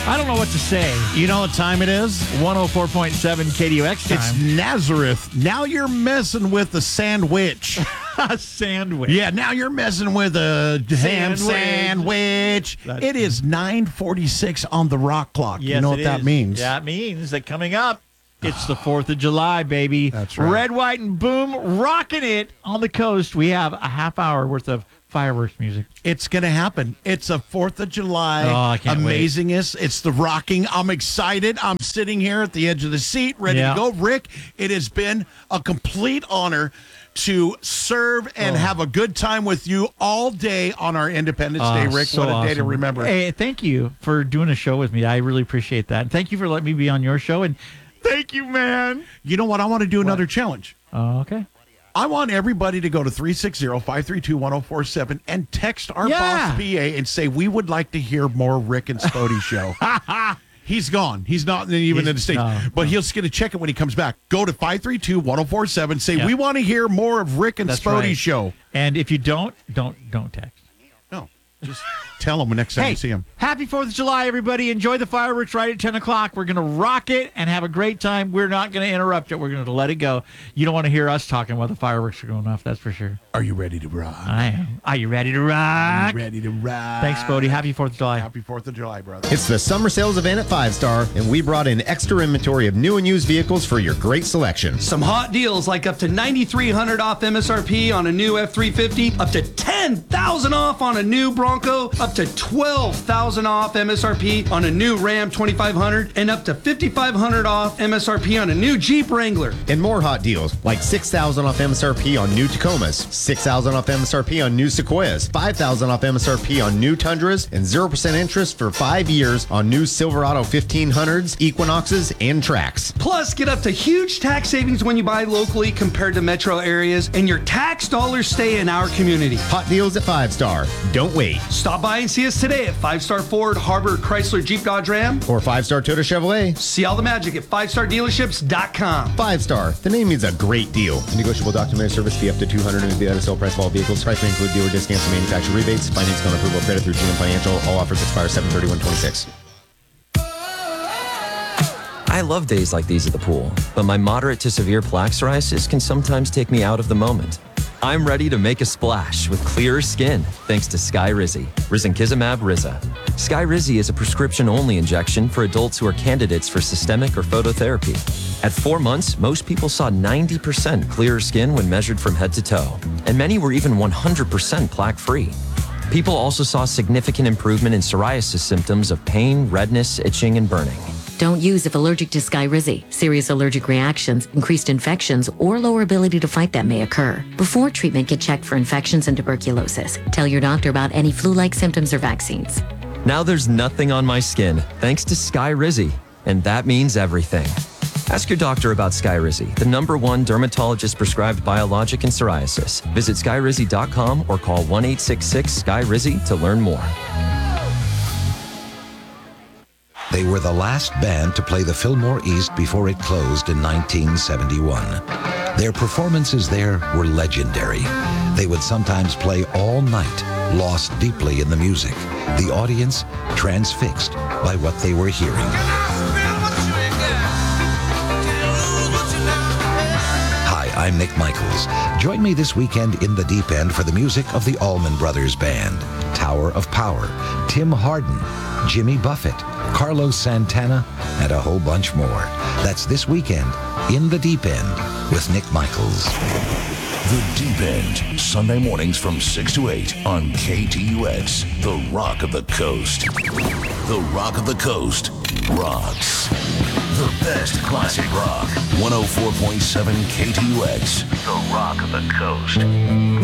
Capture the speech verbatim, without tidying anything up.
I don't know what to say. You know what time it is? one oh four point seven K D U X time. It's Nazareth. Now you're messing with the sandwich. A sandwich. Yeah, now you're messing with a ham Sandwich. sandwich. That's It is nine forty-six on the rock clock. Yes, you know it what that is. means? That means that coming up, it's the fourth of July, baby. That's right. Red, white, and boom, rocking it on the coast. We have a half hour worth of fireworks music. It's going to happen. It's a fourth of July. Oh, I can't wait. Amazingness. It's the rocking. I'm excited. I'm sitting here at the edge of the seat, ready Yeah. to go. Rick, it has been a complete honor to serve and Oh. have a good time with you all day on our Independence Oh, Day, Rick. so What a day to awesome. remember. Hey, thank you for doing a show with me. I really appreciate that. And thank you for letting me be on your show. And thank you, man. You know what? I want to do another challenge. Oh, okay. I want everybody to go to three six zero, five three two, one oh four seven and text our Yeah. boss P A and say, we would like to hear more Rick and Spody show. He's gone. He's not even He's- in the States. no, but no. he'll get to check it when he comes back. Go to five three two, one oh four seven. Say, Yeah. we want to hear more of Rick and That's Spody right. show. And if you don't, don't don't text. No, just tell him next time Hey, you see him. happy fourth of July, everybody. Enjoy the fireworks right at ten o'clock. We're going to rock it and have a great time. We're not going to interrupt it. We're going to let it go. You don't want to hear us talking while the fireworks are going off, that's for sure. Are you ready to rock? I am. Are you ready to rock? Ready to rock? Thanks, Bodie. Happy fourth of July. Happy fourth of July, brother. It's the summer sales event at Five Star, and we brought in extra inventory of new and used vehicles for your great selection. Some hot deals like up to nine thousand three hundred dollars off M S R P on a new F three fifty, up to ten thousand dollars off on a new Bronco, up to twelve thousand dollars off M S R P on a new Ram twenty-five hundred, and up to fifty-five hundred dollars off M S R P on a new Jeep Wrangler. And more hot deals, like six thousand dollars off M S R P on new Tacomas, six thousand dollars off M S R P on new Sequoias, five thousand dollars off M S R P on new Tundras, and zero percent interest for five years on new Silverado fifteen hundreds, Equinoxes, and Trax. Plus, get up to huge tax savings when you buy locally compared to metro areas, and your tax dollars stay in our community. Hot deals at Five Star. Don't wait. Stop by and see us today at Five Star Ford, Harbor, Chrysler, Jeep, Dodge, Ram. Or Five Star Toyota Chevrolet. See all the magic at five star dealerships dot com. Five Star. The name means a great deal. Negotiable documented service fee up to two hundred dollars and the sale price of all vehicles. Price may include dealer discounts and manufacturer rebates. Financing on approval of credit through G M Financial. All offers expire seven thirty-one twenty-six. I love days like these at the pool, but my moderate to severe plaque psoriasis can sometimes take me out of the moment. I'm ready to make a splash with clearer skin thanks to Skyrizi, risankizumab Riza. Skyrizi is a prescription-only injection for adults who are candidates for systemic or phototherapy. At four months, most people saw ninety percent clearer skin when measured from head to toe, and many were even one hundred percent plaque-free. People also saw significant improvement in psoriasis symptoms of pain, redness, itching, and burning. Don't use if allergic to Skyrizi. Serious allergic reactions, increased infections, or lower ability to fight them may occur. Before treatment, get checked for infections and tuberculosis. Tell your doctor about any flu-like symptoms or vaccines. Now there's nothing on my skin thanks to Skyrizi, and that means everything. Ask your doctor about Skyrizi, the number one dermatologist-prescribed biologic in psoriasis. Visit skyrizi dot com or call one eight six six Sky Rizi to learn more. They were the last band to play the Fillmore East before it closed in nineteen seventy-one. Their performances there were legendary. They would sometimes play all night, lost deeply in the music, the audience transfixed by what they were hearing. Hi, I'm Nick Michaels. Join me this weekend in the Deep End for the music of the Allman Brothers Band, Tower of Power, Tim Hardin, Jimmy Buffett, Carlos Santana, and a whole bunch more. That's this weekend in the Deep End with Nick Michaels. The Deep End, Sunday mornings from six to eight on K T U X, the Rock of the Coast. The Rock of the Coast rocks. The best classic rock. one oh four point seven K T U X, the Rock of the Coast.